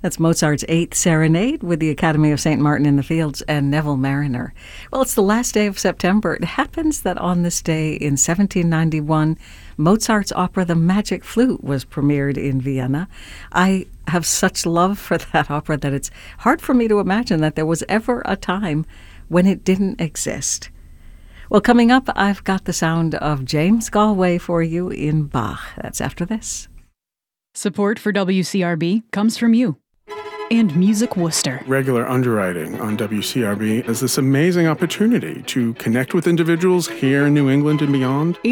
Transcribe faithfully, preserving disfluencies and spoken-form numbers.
That's Mozart's Eighth Serenade with the Academy of Saint Martin in the Fields and Neville Marriner. Well, it's the last day of September. It happens that on this day in seventeen ninety-one, Mozart's opera The Magic Flute was premiered in Vienna. I have such love for that opera that it's hard for me to imagine that there was ever a time when it didn't exist. Well, coming up, I've got the sound of James Galway for you in Bach. That's after this. Support for W C R B comes from you and Music Worcester. Regular underwriting on W C R B is this amazing opportunity to connect with individuals here in New England and beyond.